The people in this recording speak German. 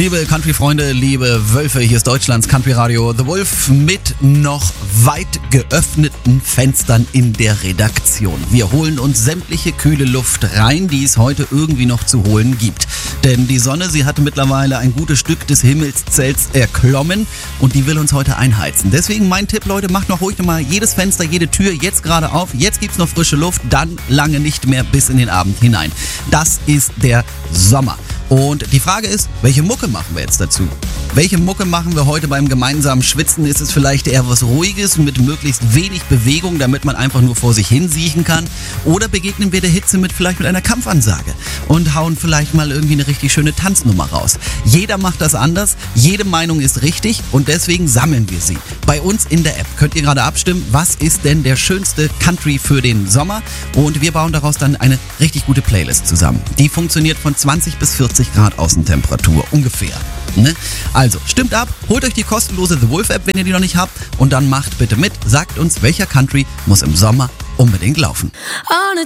liebe Country-Freunde, liebe Wölfe, hier ist Deutschlands Country-Radio The Wolf mit noch weit geöffneten Fenstern in der Redaktion. Wir holen uns sämtliche kühle Luft rein, die es heute irgendwie noch zu holen gibt. Denn die Sonne, sie hat mittlerweile ein gutes Stück des Himmelszelts erklommen und die will uns heute einheizen. Deswegen mein Tipp, Leute, macht noch ruhig nochmal jedes Fenster, jede Tür jetzt gerade auf. Jetzt gibt's noch frische Luft, dann lange nicht mehr bis in den Abend hinein. Das ist der Sommer. Und die Frage ist, welche Mucke machen wir jetzt dazu? Welche Mucke machen wir heute beim gemeinsamen Schwitzen? Ist es vielleicht eher was Ruhiges mit möglichst wenig Bewegung, damit man einfach nur vor sich hin siechen kann? Oder begegnen wir der Hitze vielleicht mit einer Kampfansage und hauen vielleicht mal irgendwie eine richtig schöne Tanznummer raus? Jeder macht das anders, jede Meinung ist richtig und deswegen sammeln wir sie. Bei uns in der App könnt ihr gerade abstimmen, was ist denn der schönste Country für den Sommer? Und wir bauen daraus dann eine richtig gute Playlist zusammen. Die funktioniert von 20 bis 40 Grad Außentemperatur, ungefähr. Ne? Also, stimmt ab, holt euch die kostenlose The Wolf App, wenn ihr die noch nicht habt und dann macht bitte mit, sagt uns, welcher Country muss im Sommer unbedingt laufen. On a